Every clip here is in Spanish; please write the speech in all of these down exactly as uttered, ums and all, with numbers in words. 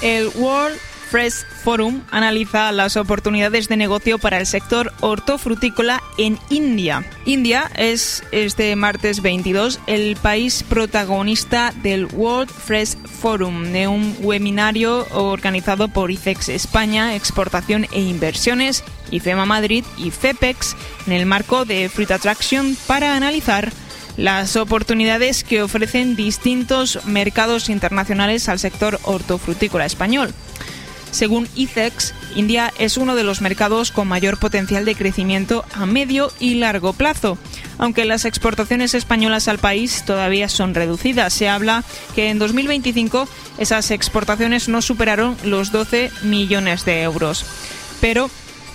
El World Fresh Forum analiza las oportunidades de negocio para el sector hortofrutícola en India. India es este martes veintidós el país protagonista del World Fresh Forum, de un webinario organizado por ICEX España, Exportación e Inversiones, IFEMA Madrid y FEPEX, en el marco de Fruit Attraction, para analizar las oportunidades que ofrecen distintos mercados internacionales al sector hortofrutícola español. Según ICEX, India es uno de los mercados con mayor potencial de crecimiento a medio y largo plazo. Aunque las exportaciones españolas al país todavía son reducidas, se habla que en dos mil veinticinco esas exportaciones no superaron los doce millones de euros. Pero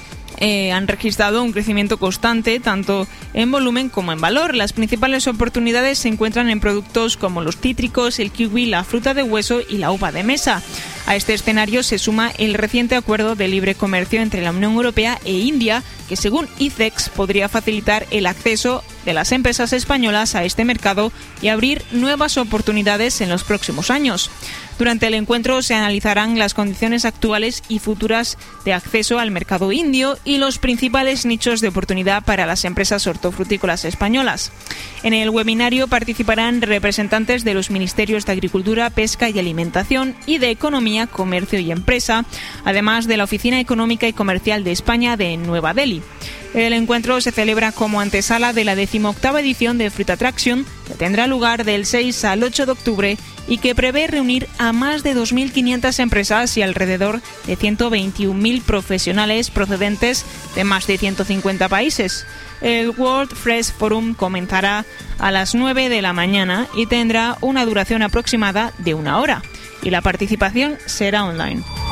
Eh, han registrado un crecimiento constante tanto en volumen como en valor. Las principales oportunidades se encuentran en productos como los cítricos, el kiwi, la fruta de hueso y la uva de mesa. A este escenario se suma el reciente acuerdo de libre comercio entre la Unión Europea e India, que según ICEX podría facilitar el acceso de las empresas españolas a este mercado y abrir nuevas oportunidades en los próximos años. Durante el encuentro se analizarán las condiciones actuales y futuras de acceso al mercado indio y los principales nichos de oportunidad para las empresas hortofrutícolas españolas. En el webinario participarán representantes de los Ministerios de Agricultura, Pesca y Alimentación y de Economía, Comercio y Empresa, además de la Oficina Económica y Comercial de España de Nueva Delhi. El encuentro se celebra como antesala de la decimoctava edición de Fruit Attraction, que tendrá lugar del seis al ocho de octubre y que prevé reunir a más de dos mil quinientas empresas y alrededor de ciento veintiún mil profesionales procedentes de más de ciento cincuenta países. El World Fresh Forum comenzará a las nueve de la mañana y tendrá una duración aproximada de una hora, y la participación será online.